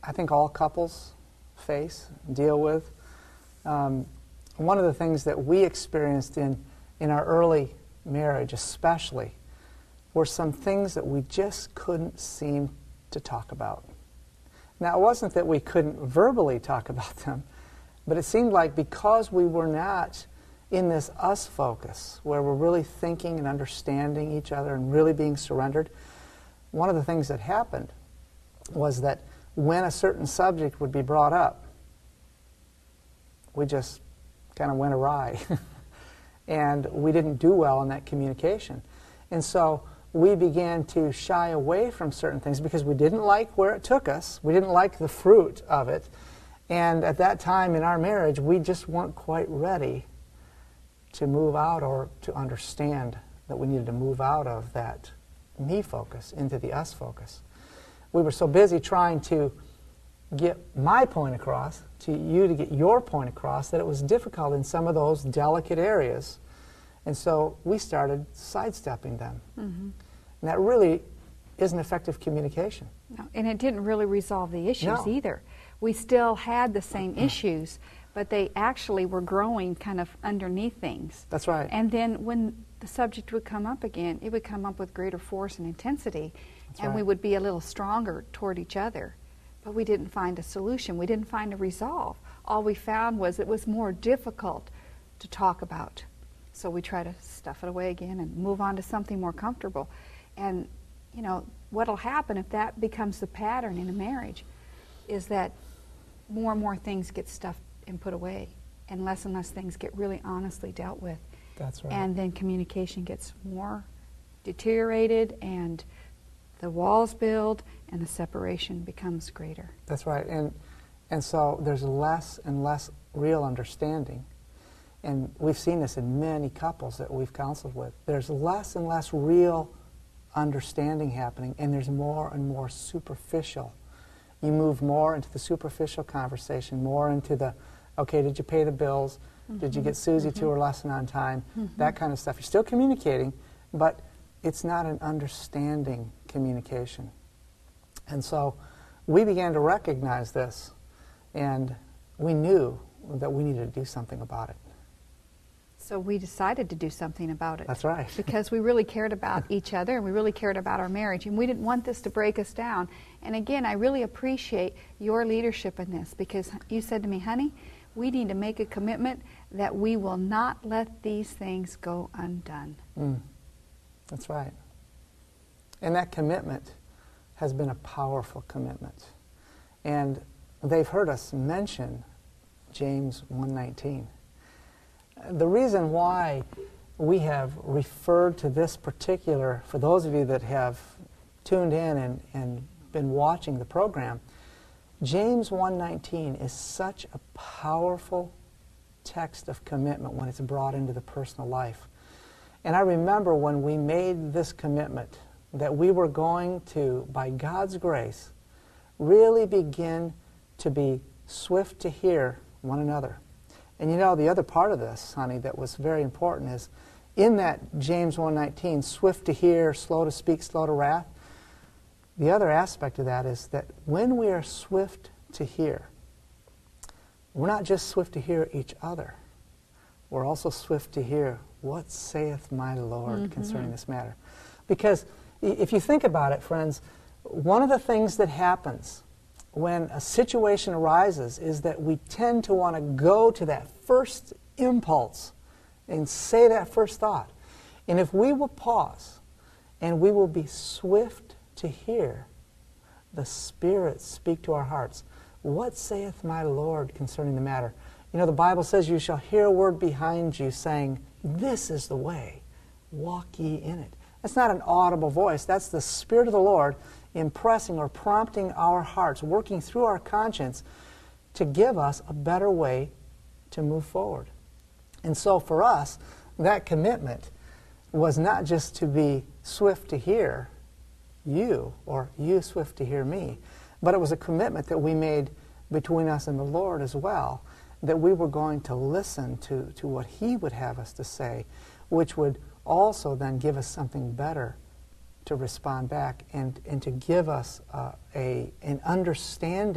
I think all couples face, deal with. One of the things that we experienced in our early marriage especially were some things that we just couldn't seem to talk about. Now, it wasn't that we couldn't verbally talk about them, but it seemed like because we were not in this us focus, where we're really thinking and understanding each other and really being surrendered, one of the things that happened was that when a certain subject would be brought up, we just kind of went awry. And we didn't do well in that communication. And so we began to shy away from certain things because we didn't like where it took us. We didn't like the fruit of it. And at that time in our marriage, we just weren't quite ready to move out or to understand that we needed to move out of that me focus into the us focus. We were so busy trying to get my point across, to you to get your point across, that it was difficult in some of those delicate areas. And so we started sidestepping them. And that really isn't effective communication. No, and it didn't really resolve the issues No. either. We still had the same issues, but they actually were growing kind of underneath things. That's right. And then when the subject would come up again, it would come up with greater force and intensity, and we would be a little stronger toward each other. But we didn't find a solution. We didn't find a resolve. All we found was it was more difficult to talk about. So we try to stuff it away again and move on to something more comfortable. And, you know, what'll happen if that becomes the pattern in a marriage is that more and more things get stuffed and put away, and less things get really honestly dealt with. That's right. And then communication gets more deteriorated, and the walls build, and the separation becomes greater. That's right. And so there's less and less real understanding. And we've seen this in many couples that we've counseled with. There's less and less real understanding happening, and there's more and more superficial. You move more into the superficial conversation, more into the, okay, did you pay the bills? Did you get Susie to her lesson on time? That kind of stuff. You're still communicating, but it's not an understanding communication. And so we began to recognize this, and we knew that we needed to do something about it. So we decided to do something about it. That's right. Because we really cared about each other, and we really cared about our marriage, and we didn't want this to break us down. And again, I really appreciate your leadership in this, because you said to me, honey, we need to make a commitment that we will not let these things go undone. That's right. And that commitment has been a powerful commitment. And they've heard us mention James 1:19. The reason why we have referred to this particular, for those of you that have tuned in and been watching the program, James 1:19 is such a powerful text of commitment when it's brought into the personal life. And I remember when we made this commitment that we were going to, by God's grace, really begin to be swift to hear one another. And you know, the other part of this, honey, that was very important is in that James 1:19, swift to hear, slow to speak, slow to wrath, the other aspect of that is that when we are swift to hear, we're not just swift to hear each other, we're also swift to hear what saith my Lord concerning this matter. Because if you think about it, friends, one of the things that happens when a situation arises is that we tend to want to go to that first impulse and say that first thought. And if we will pause and we will be swift to hear the Spirit speak to our hearts, what saith my Lord concerning the matter? You know, the Bible says, you shall hear a word behind you saying, this is the way, walk ye in it. That's not an audible voice. That's the Spirit of the Lord impressing or prompting our hearts, working through our conscience to give us a better way to move forward. And so for us, that commitment was not just to be swift to hear you, or you swift to hear me, but it was a commitment that we made between us and the Lord as well, that we were going to listen to what He would have us to say, which would also then give us something better to respond back and to give us an understanding